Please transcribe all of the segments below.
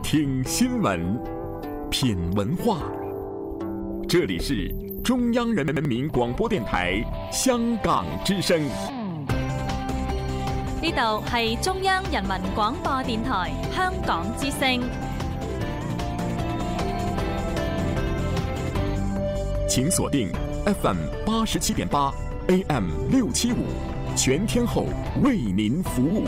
听新闻，品文化。这里是中央人民广播電台香港之聲。 呢度係中央人民廣播電台香港之聲。 請鎖定 FM 87.8 AM 675，全天候為您服務。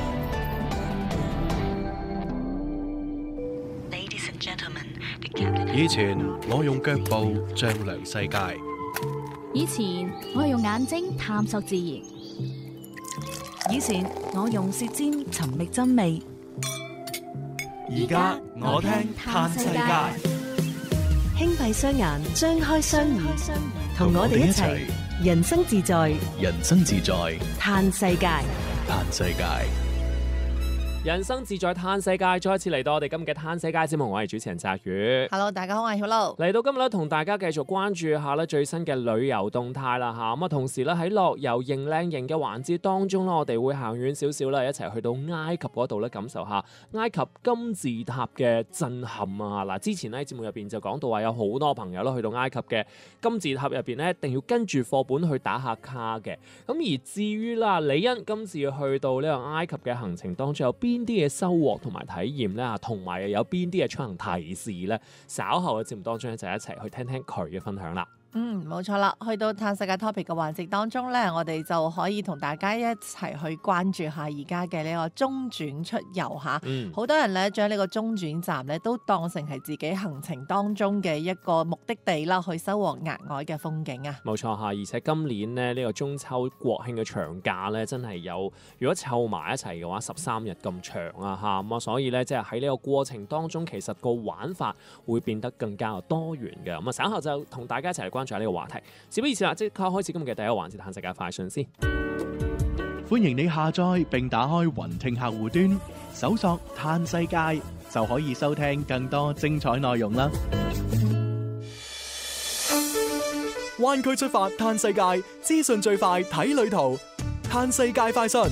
以前我用腳步丈量世界， 以前我用眼睛探索自然， 以前我用舌尖尋覓真味， 而家我聽嘆世界。 輕閉雙眼，張開雙耳，同我哋一齊人生自在， 人生自在嘆世界， 嘆世界。 人生自在嘆世界，再一次嚟到我哋今日嘅嘆世界節目，我係主持人澤宇。 Hello， 大家好，我係曉露。 嚟到今日咧，同大家繼續關注下咧最新嘅旅遊動態啦嚇。咁啊，同時咧喺樂遊認靚型嘅環節當中咧，我哋會行遠少少啦，一齊去到埃及嗰度咧，感受下埃及金字塔嘅震撼啊！嗱，之前咧喺節目入邊就講到話有好多朋友咧去到埃及嘅金字塔入邊咧，一定要跟住課本去打下卡嘅。咁而至於啦，李欣今次去到呢個埃及嘅行程當中有邊啲嘅收穫同埋體驗咧，同埋有邊啲嘅出行提示咧，稍後嘅節目當中咧就一齊去聽聽佢嘅分享啦。 冇錯啦，去到嘆世界 topic 嘅環節當中咧，我哋就可以同大家一齊去關注下而家嘅呢個中轉出遊嚇。好多人咧將呢個中轉站咧都當成係自己行程當中嘅一個目的地啦，去收穫額外嘅風景啊。 冇錯嚇，而且今年咧呢個中秋國慶嘅長假咧，真係有如果湊埋一齊嘅話13日咁長啊嚇，咁啊所以咧即係喺呢個過程當中，其實個玩法會變得更加多元嘅。咁啊稍後就同大家一齊嚟關注下呢個話題。事不宜遲啦，即刻開始今日嘅第一個環節，嘆世界快訊先。 歡迎你下載並打開雲聽客戶端，搜索嘆世界就可以收聽更多精彩內容啦。 灣區出發嘆世界，資訊最快睇旅途，嘆世界快訊。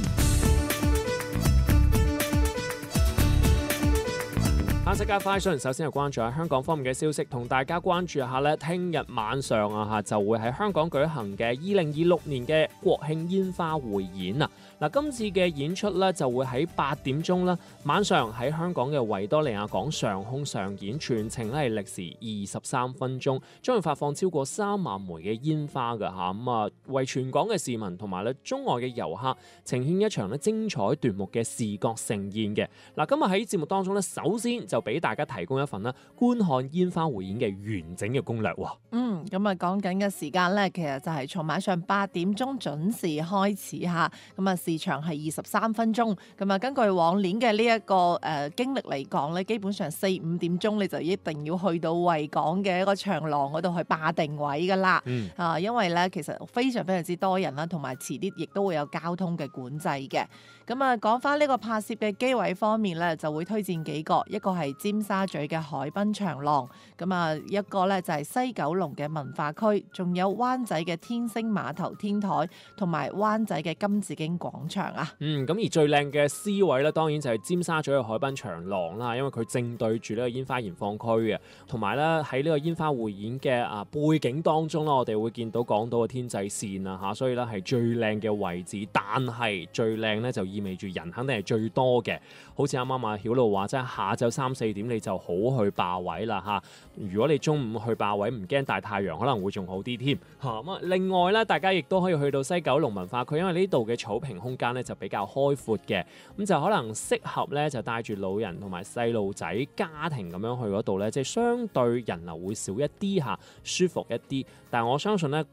嘆世界快訊，首先係關注下香港方面嘅消息，同大家關注下咧，聽日晚上啊就會喺香港舉行嘅2026年嘅國慶煙花匯演啊！嗱，今次嘅演出咧就會喺8點鐘啦，晚上喺香港嘅維多利亞港上空上演，全程咧係歷時23分鐘，將會發放超過3萬枚嘅煙花㗎嚇，咁啊為全港嘅市民同埋咧中外嘅遊客呈現一場咧精彩奪目嘅視覺盛宴嘅。嗱，今日喺節目當中咧，首先就俾大家提供一份啦觀看煙花匯演嘅完整嘅攻略喎。 咁啊講緊嘅時間咧，其實就係從晚上8點鐘準時開始嚇，咁啊時長係23分鐘。咁啊根據往年嘅呢一個經歷嚟講咧，基本上4-5點鐘你就一定要去到維港嘅一個長廊嗰度去霸定位噶啦。因為咧其實非常非常之多人啦，同埋遲啲亦都會有交通嘅管制嘅。咁啊講翻呢個拍攝嘅機位方面咧，就會推薦幾個，一個係尖沙咀嘅海濱長廊，咁啊一個咧就係西九龍嘅文化區，仲有灣仔嘅天星碼頭天台，同埋灣仔嘅金紫荊廣場啊。咁而最靚嘅 C 位咧，當然就係尖沙咀嘅海濱長廊啦，因為佢正對住呢個煙花燃放區嘅，同埋咧喺呢個煙花匯演嘅背景當中啦，我哋會見到港島嘅天際線啊嚇，所以咧係最靚嘅位置，但係最靚咧就意味住人肯定係最多嘅，好似啱啱阿曉露話，即係下晝3-4點你就好去霸位啦嚇。如果你中午去霸位，唔驚大太陽，可能會仲好啲添嚇。咁啊，另外咧，大家亦都可以去到西九龍文化區，因為呢度嘅草坪空間咧就比較開闊嘅，咁就可能適合咧就帶住老人同埋細路仔家庭咁樣去嗰度咧，即係相對人流會少一啲嚇，舒服一啲。但係我相信咧，